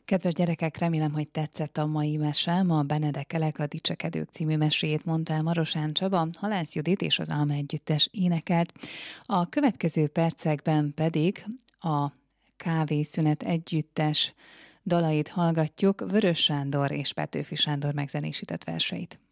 Kedves gyerekek, remélem, hogy tetszett a mai mese. Ma Benedek Elek a Dicsekedők című meséjét mondta el Marosán Csaba, Halász Judit és az Alma Együttes énekelt. A következő percekben pedig a Kávészünet Együttes dalait hallgatjuk, Vörös Sándor és Petőfi Sándor megzenésített verseit.